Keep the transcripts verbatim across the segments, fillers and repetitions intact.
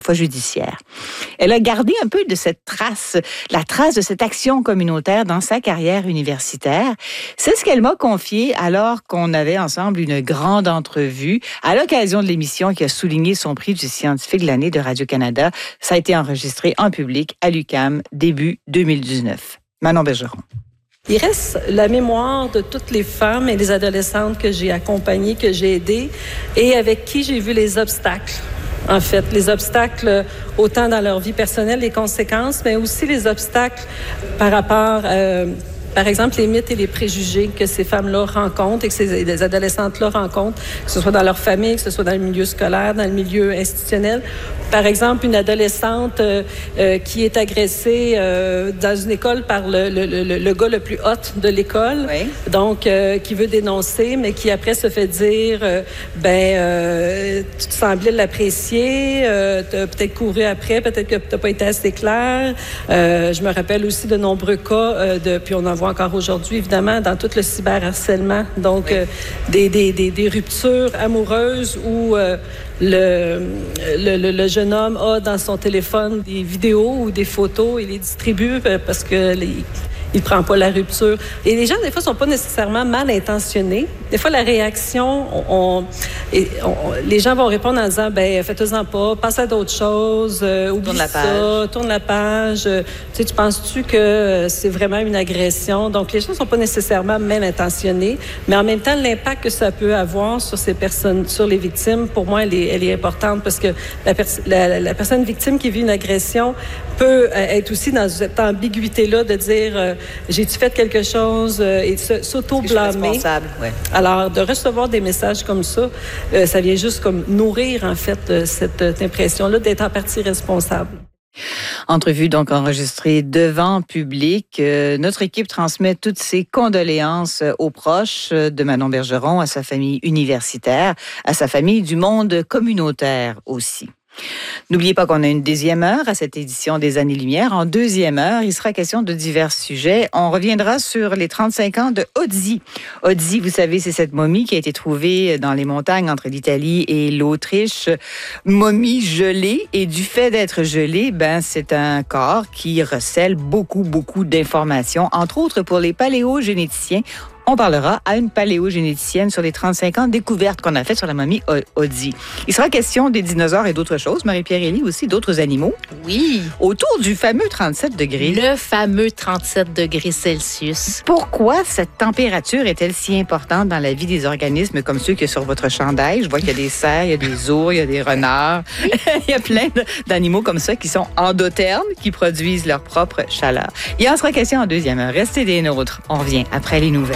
fois judiciaire. Elle a gardé un peu de cette trace, la trace de cette action communautaire dans sa carrière universitaire. C'est ce qu'elle m'a confié alors qu'on avait ensemble une grande entrevue à l'occasion de l'émission qui a souligné son prix du scientifique de l'année de Radio-Canada. Ça a été enregistré en public à l'U Q A M début deux mille dix-neuf. Manon Bergeron. Il reste la mémoire de toutes les femmes et les adolescentes que j'ai accompagnées, que j'ai aidées et avec qui j'ai vu les obstacles. En fait, les obstacles autant dans leur vie personnelle, les conséquences, mais aussi les obstacles par rapport, euh, par exemple, les mythes et les préjugés que ces femmes-là rencontrent et que ces les adolescentes-là rencontrent, que ce soit dans leur famille, que ce soit dans le milieu scolaire, dans le milieu institutionnel. Par exemple, une adolescente euh, euh, qui est agressée euh, dans une école par le, le, le, le gars le plus hot de l'école, oui. donc euh, qui veut dénoncer, mais qui après se fait dire, euh, ben, euh, tu te semblais l'apprécier, euh, tu as peut-être couru après, peut-être que tu n'as pas été assez clair. Euh, je me rappelle aussi de nombreux cas, euh, de, puis on en voit encore aujourd'hui, évidemment, dans tout le cyberharcèlement, donc oui. euh, des, des, des, des ruptures amoureuses où euh, Le, le, le, le jeune homme a dans son téléphone des vidéos ou des photos et les distribue parce que les, il prend pas la rupture. Et les gens, des fois, sont pas nécessairement mal intentionnés. Des fois, la réaction, on, on, on, les gens vont répondre en disant, ben, faites-en pas, passe à d'autres choses, euh, oublie tourne la ça, page. tourne la page. Euh, tu sais, tu penses-tu que c'est vraiment une agression? Donc, les gens sont pas nécessairement mal intentionnés, mais en même temps, l'impact que ça peut avoir sur ces personnes, sur les victimes, pour moi, elle est, elle est importante parce que la, pers- la, la personne victime qui vit une agression peut être aussi dans cette ambiguïté-là de dire euh, j'ai-tu fait quelque chose euh, et de s'auto-blâmer. Ouais. Alors, de recevoir des messages comme ça, euh, ça vient juste comme nourrir, en fait, euh, cette, cette impression-là d'être en partie responsable. Entrevue donc enregistrée devant public. Euh, notre équipe transmet toutes ses condoléances aux proches de Manon Bergeron, à sa famille universitaire, à sa famille du monde communautaire aussi. N'oubliez pas qu'on a une deuxième heure à cette édition des Années-Lumière. En deuxième heure, il sera question de divers sujets. On reviendra sur les trente-cinq ans de Odzi. Odzi, vous savez, c'est cette momie qui a été trouvée dans les montagnes entre l'Italie et l'Autriche. Momie gelée. Et du fait d'être gelée, ben, c'est un corps qui recèle beaucoup, beaucoup d'informations, entre autres pour les paléogénéticiens. On parlera à une paléogénéticienne sur les trente-cinq ans de découvertes qu'on a faites sur la momie Odzi. Il sera question des dinosaures et d'autres choses. Marie-Pierre Élie aussi, d'autres animaux. Oui. Autour du fameux trente-sept degrés. Le fameux trente-sept degrés Celsius. Pourquoi cette température est-elle si importante dans la vie des organismes comme ceux qui sont sur votre chandail? Je vois qu'il y a des cerfs, il y a des ours, il y a des renards. Il y a plein d'animaux comme ça qui sont endothermes, qui produisent leur propre chaleur. Il en sera question en deuxième heure. Restez des nôtres. On revient après les nouvelles.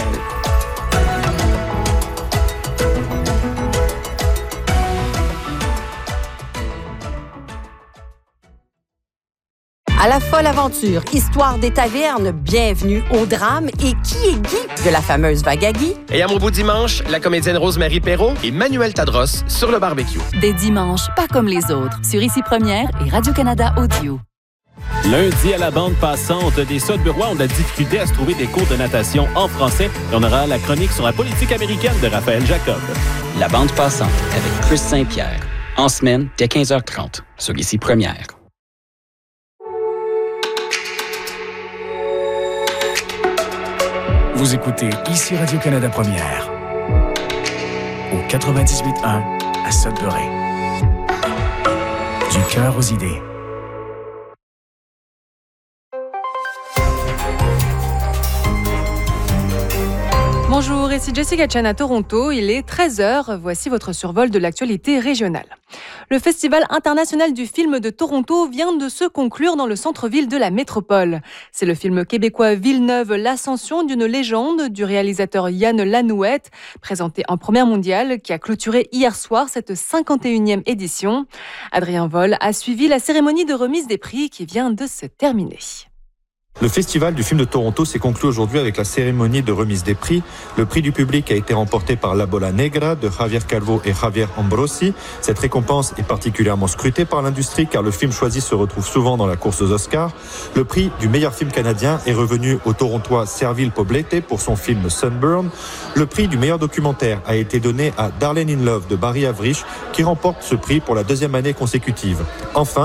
À la folle aventure, histoire des tavernes, bienvenue au drame. Et qui est Guy de la fameuse vague à Guy? Et à mon beau dimanche, la comédienne Rose-Marie Perrault et Manuel Tadros sur le barbecue. Des dimanches pas comme les autres, sur Ici Première et Radio-Canada Audio. Lundi, à la bande passante, des Sudburois ont de la difficulté à se trouver des cours de natation en français. Et on aura la chronique sur la politique américaine de Raphaël Jacob. La bande passante avec Chris Saint-Pierre. En semaine, dès quinze heures trente, sur Ici Première. Vous écoutez Ici Radio-Canada Première. Au quatre-vingt-dix-huit un à Sudbury. Du cœur aux idées. Bonjour, ici Jessica Chan à Toronto. Il est treize heures. Voici votre survol de l'actualité régionale. Le Festival international du film de Toronto vient de se conclure dans le centre-ville de la métropole. C'est le film québécois Villeneuve, l'ascension d'une légende du réalisateur Yann Lanouette, présenté en première mondiale, qui a clôturé hier soir cette cinquante et unième édition. Adrien Vol a suivi la cérémonie de remise des prix qui vient de se terminer. Le Festival du film de Toronto s'est conclu aujourd'hui avec la cérémonie de remise des prix. Le prix du public a été remporté par La Bola Negra de Javier Calvo et Javier Ambrosi. Cette récompense est particulièrement scrutée par l'industrie car le film choisi se retrouve souvent dans la course aux Oscars. Le prix du meilleur film canadien est revenu au Torontois Serville Poblete pour son film Sunburn. Le prix du meilleur documentaire a été donné à Darlene in Love de Barry Avrich qui remporte ce prix pour la deuxième année consécutive. Enfin,